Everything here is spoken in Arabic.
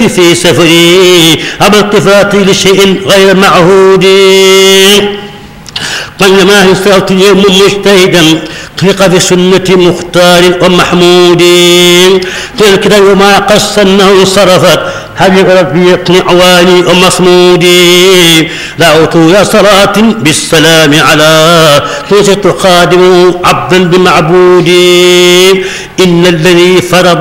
في سفري أبى التفاتي لشيء غير معهود قلما استغفرت اليوم مجتهدا خلق في سنة مختار ومحمود تلك وما قص أنه انصرفت هل ربي يقنعواني ومصمودي دعوت يا صلاة بالسلام على توجد خادم عبدا بمعبودي إن الذي فرض